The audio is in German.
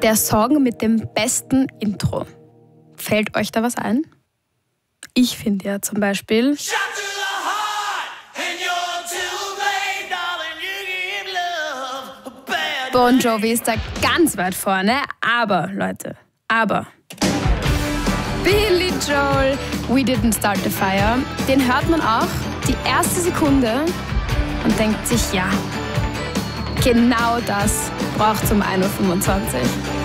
Der Song mit dem besten Intro. Fällt euch da was ein? Ich finde ja zum Beispiel... Bon Jovi ist da ganz weit vorne, aber, Leute, Billy Joel, We Didn't Start the Fire, den hört man auch die erste Sekunde und denkt sich, ja, genau das braucht es um 1:25 Uhr.